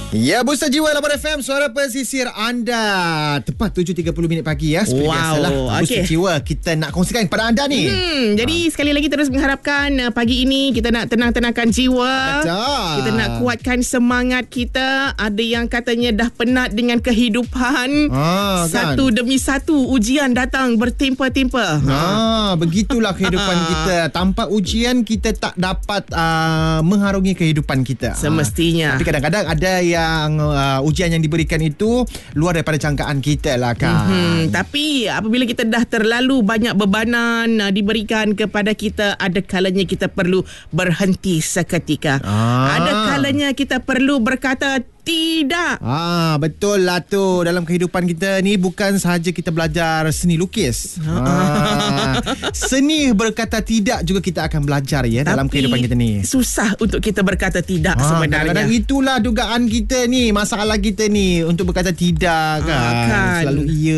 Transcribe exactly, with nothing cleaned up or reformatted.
Ya, Booster Jiwa lapan F M, suara pesisir anda. Tepat tujuh tiga puluh minit pagi ya. Seperti wow. biasalah, Booster Okay. Jiwa kita nak kongsikan kepada anda ni. Hmm, jadi sekali lagi terus mengharapkan uh, pagi ini kita nak tenang-tenangkan jiwa. Betul. Kita nak kuatkan semangat kita. Ada yang katanya dah penat dengan kehidupan. Ah, kan? Satu demi satu ujian datang bertempa-tempa. Ah, begitulah kehidupan kita. Tanpa ujian kita tak dapat uh, mengharungi kehidupan kita. Semestinya. Ah, tapi kadang-kadang ada yang uh, ujian yang diberikan itu luar daripada jangkaan kita lah kan. Hmm, tapi apabila kita dah terlalu banyak bebanan uh, diberikan kepada kita, ada kalanya kita perlu berhenti seketika. Ah. Ada kalanya kita perlu berkata tidak. Ah, betul lah tu. Dalam kehidupan kita ni bukan sahaja kita belajar seni lukis. Ah, seni berkata tidak juga kita akan belajar ya. Tapi dalam kehidupan kita ni. Susah untuk kita berkata tidak Ah, sebenarnya. kadang-kadang itulah dugaan kita ni, masalah kita ni untuk berkata tidak kan. Ah, kan. Selalu iya